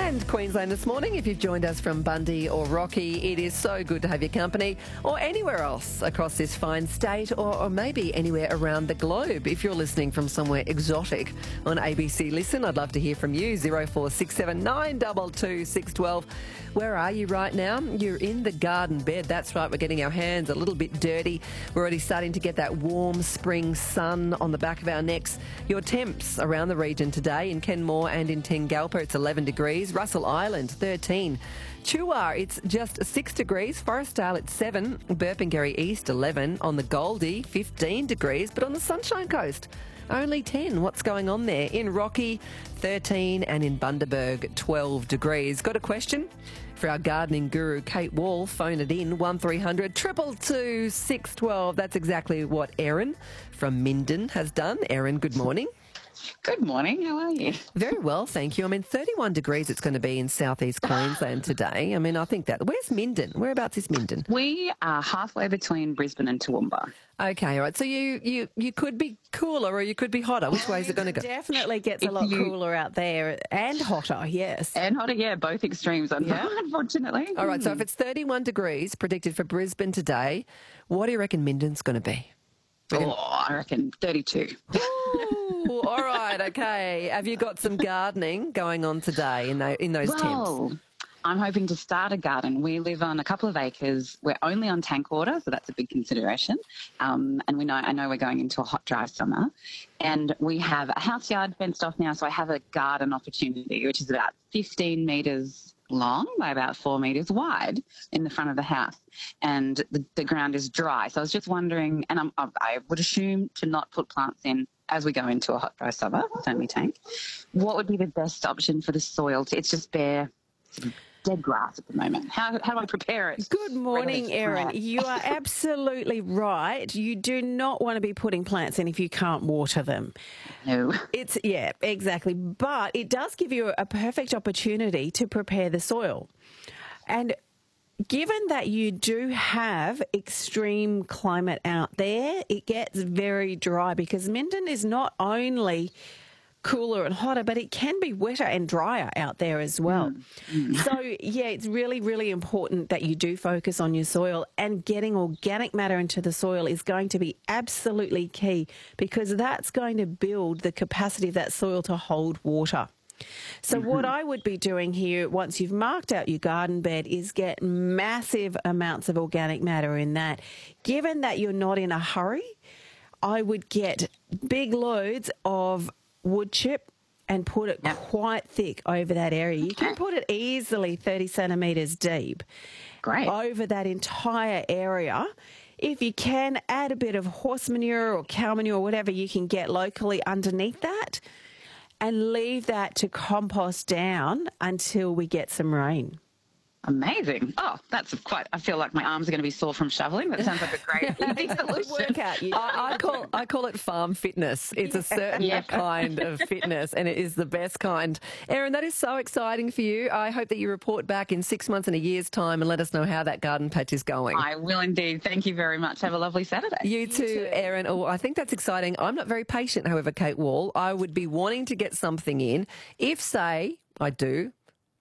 And Queensland this morning, if you've joined us from Bundy or Rocky, it is so good to have your company, or anywhere else across this fine state, or maybe anywhere around the globe. If you're listening from somewhere exotic on ABC Listen, I'd love to hear from you. 0467 922 612. Where are you right now? You're in the garden bed. That's right, we're getting our hands a little bit dirty. We're already starting to get that warm spring sun on the back of our necks. Your temps around the region today in Kenmore and in Tengalpa, it's 11 degrees. Russell Island, 13. Chuar, it's just 6 degrees. Forestdale, it's 7. Burpengary East, 11. On the Goldie, 15 degrees. But on the Sunshine Coast, only 10. What's going on there? In Rocky, 13, and in Bundaberg, 12 degrees. Got a question for our gardening guru, Kate Wall? Phone it in, 1300 222 612. That's exactly what Erin from Minden has done. Erin, good morning. Good morning. How are you? Very well, thank you. 31 degrees it's going to be in southeast Queensland today. I think that... Where's Minden? Whereabouts is Minden? We are halfway between Brisbane and Toowoomba. Okay, all right. So you could be cooler or you could be hotter. Which way is it going to go? Definitely gets a lot cooler out there and hotter, yes. And hotter, yeah, both extremes, unfortunately. All right, so if it's 31 degrees predicted for Brisbane today, what do you reckon Minden's going to be? I reckon 32. Ooh, all right, okay. Have you got some gardening going on today in those temps? I'm hoping to start a garden. We live on a couple of acres. We're only on tank water, so that's a big consideration. And I know we're going into a hot, dry summer. And we have a house yard fenced off now, so I have a garden opportunity, which is about 15 metres long by about 4 metres wide in the front of the house. And the ground is dry. So I was just wondering, and I would assume to not put plants in as we go into a hot, dry summer, it's only tank. What would be the best option for the soil? It's just bare, dead grass at the moment. How do I prepare it? Good morning, Erin. You are absolutely right. You do not want to be putting plants in if you can't water them. No. Yeah, exactly. But it does give you a perfect opportunity to prepare the soil. And given that you do have extreme climate out there, it gets very dry because Minden is not only cooler and hotter, but it can be wetter and drier out there as well. So, yeah, it's really, really important that you do focus on your soil, and getting organic matter into the soil is going to be absolutely key because that's going to build the capacity of that soil to hold water. So what I would be doing here, once you've marked out your garden bed, is get massive amounts of organic matter in that. Given that you're not in a hurry, I would get big loads of wood chip and put it quite thick over that area. You can put it easily 30 centimetres deep. Great. Over that entire area. If you can, add a bit of horse manure or cow manure, whatever you can get locally underneath that, and leave that to compost down until we get some rain. Amazing. Oh, I feel like my arms are going to be sore from shoveling. That sounds like a great easy solution. Workout. I call it farm fitness. It's a certain kind of fitness, and it is the best kind. Erin, that is so exciting for you. I hope that you report back in 6 months and a year's time and let us know how that garden patch is going. I will indeed. Thank you very much. Have a lovely Saturday. You too, Erin. Oh, I think that's exciting. I'm not very patient, however, Kate Wall. I would be wanting to get something in. If, say, I do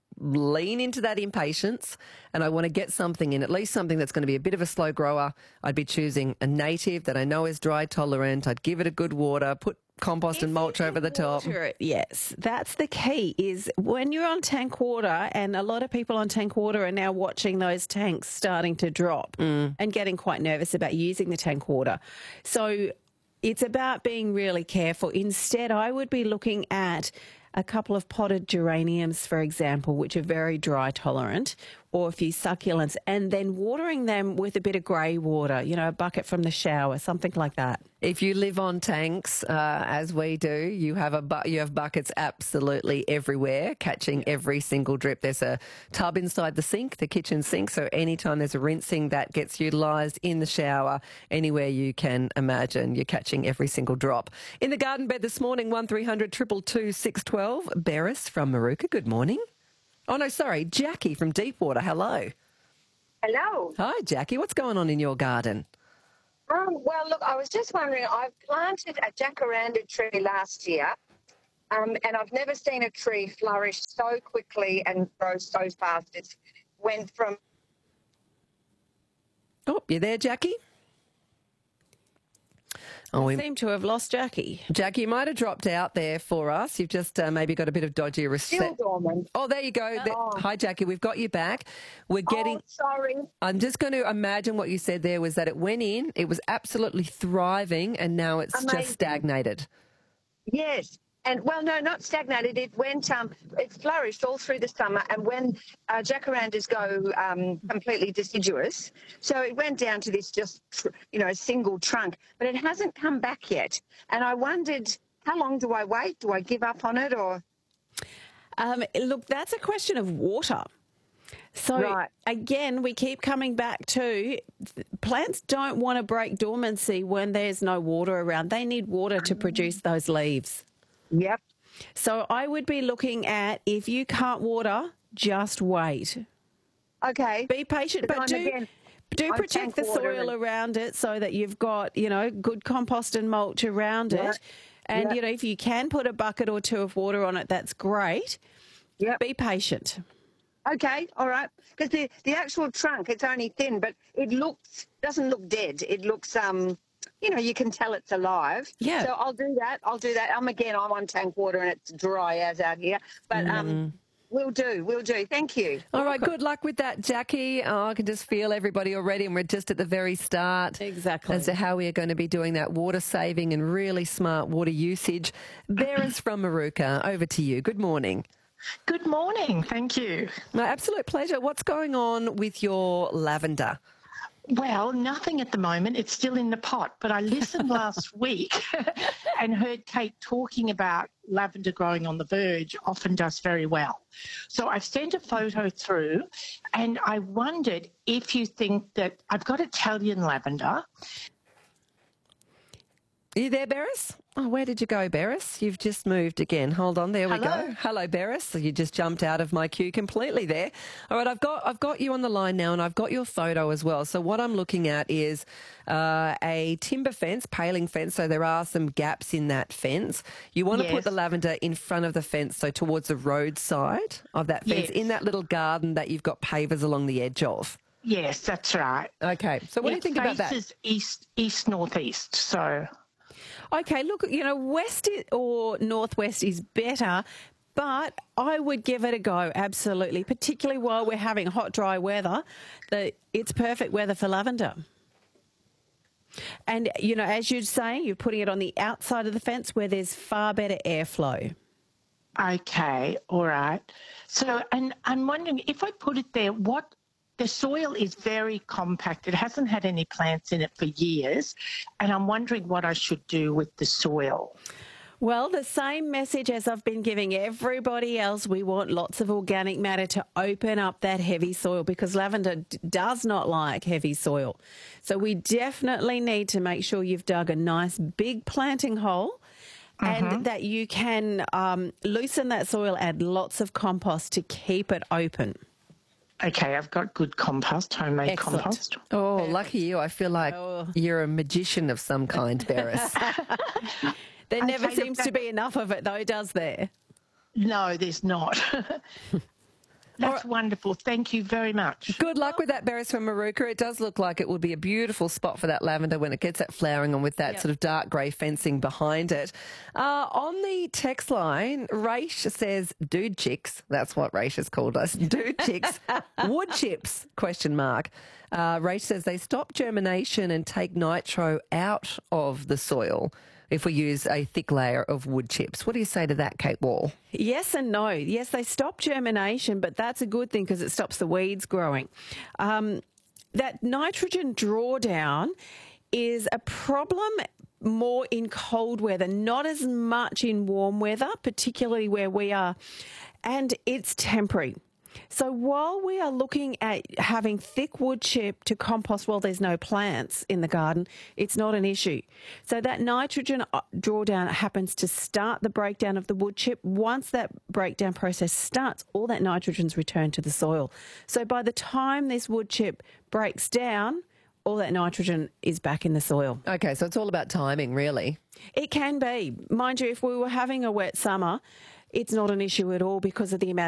lean into that impatience and I want to get something in, at least something that's going to be a bit of a slow grower, I'd be choosing a native that I know is dry tolerant. I'd give it a good water, put compost and mulch over the top. Yes, that's the key, is when you're on tank water, and a lot of people on tank water are now watching those tanks starting to drop and getting quite nervous about using the tank water. So it's about being really careful. Instead, I would be looking at a couple of potted geraniums, for example, which are very dry tolerant, or a few succulents, and then watering them with a bit of grey water, a bucket from the shower, something like that. If you live on tanks, as we do, you have buckets absolutely everywhere, catching every single drip. There's a tub inside the sink, the kitchen sink, so anytime there's a rinsing, that gets utilised in the shower, anywhere you can imagine, you're catching every single drop. In the garden bed this morning, 1300 222 612. Beres from Maruka, good morning. Oh, no, sorry, Jackie from Deepwater, hello. Hello. Hi, Jackie. What's going on in your garden? Well, look, I was just wondering, I planted a jacaranda tree last year, And I've never seen a tree flourish so quickly and grow so fast. It went from... Oh, you there, Jackie? Oh, We seem to have lost Jackie. Jackie, you might have dropped out there for us. You've just maybe got a bit of dodgy Still reception. dormant. Oh, there you go. Hi, Jackie. We've got you back. We're getting... Oh, sorry. I'm just going to imagine what you said there was that it went in, it was absolutely thriving, and now it's Amazing. just stagnated. Yes. And, well, no, not stagnated. It went, it flourished all through the summer. And when jacarandas go completely deciduous, so it went down to this just, single trunk. But it hasn't come back yet. And I wondered, how long do I wait? Do I give up on it or? Look, that's a question of water. So, Right. again, we keep coming back to plants don't want to break dormancy when there's no water around. They need water to produce those leaves. Yep. So I would be looking at, if you can't water, just wait. Okay. Be patient, but do I protect tank the water soil and- around it so that you've got, good compost and mulch around Yeah. it. And, Yeah. if you can put a bucket or two of water on it, that's great. Yep. Be patient. Okay, all right. Because the actual trunk, it's only thin, but it doesn't look dead. It looks, you can tell it's alive. Yeah. So I'll do that. I'm on tank water and it's dry as out here. But we'll do. Thank you. All right, good luck with that, Jackie. Oh, I can just feel everybody already, and we're just at the very start. Exactly. As to how we are going to be doing that water saving and really smart water usage. Beres from Maruka, over to you. Good morning. Good morning. Thank you. My absolute pleasure. What's going on with your lavender? Well, nothing at the moment. It's still in the pot. But I listened last week and heard Kate talking about lavender growing on the verge often does very well. So I've sent a photo through and I wondered if you think that I've got Italian lavender. Are you there, Beres? Oh, where did you go, Beres? You've just moved again. Hold on, there we go. Hello, Beres. So you just jumped out of my queue completely there. All right, I've got you on the line now, and I've got your photo as well. So what I'm looking at is a timber fence, paling fence. So there are some gaps in that fence. You want to put Yes. the lavender in front of the fence, so towards the roadside of that fence, Yes. in that little garden that you've got pavers along the edge of. Yes, that's right. Okay. So what do you think about that? It faces east-northeast, so... Okay, look, west or northwest is better, but I would give it a go, absolutely, particularly while we're having hot, dry weather. It's perfect weather for lavender. And, as you're saying, you're putting it on the outside of the fence where there's far better airflow. Okay, all right. So, and I'm wondering if I put it there, the soil is very compact. It hasn't had any plants in it for years, and I'm wondering what I should do with the soil. Well, the same message as I've been giving everybody else. We want lots of organic matter to open up that heavy soil because lavender does not like heavy soil. So we definitely need to make sure you've dug a nice big planting hole and that you can loosen that soil, add lots of compost to keep it open. Okay, I've got good compost, homemade Excellent. compost. Oh, lucky you. I feel like you're a magician of some kind, Beres. There never look, seems to be enough of it, though, does there? No, there's not. That's wonderful. Thank you very much. Good luck with that, Beres from Maruka. It does look like it would be a beautiful spot for that lavender when it gets that flowering on with that sort of dark grey fencing behind it. On the text line, Raish says, dude chicks. That's what Raish has called us. Dude chicks. Wood chips, question mark. Raish says they stop germination and take nitro out of the soil if we use a thick layer of wood chips. What do you say to that, Kate Wall? Yes and no. Yes, they stop germination, but that's a good thing because it stops the weeds growing. That nitrogen drawdown is a problem more in cold weather, not as much in warm weather, particularly where we are, and it's temporary. So while we are looking at having thick wood chip to compost while there's no plants in the garden, it's not an issue. So that nitrogen drawdown happens to start the breakdown of the wood chip. Once that breakdown process starts, all that nitrogen's returned to the soil. So by the time this wood chip breaks down, all that nitrogen is back in the soil. Okay, so it's all about timing, really. It can be. Mind you, if we were having a wet summer, it's not an issue at all because of the amount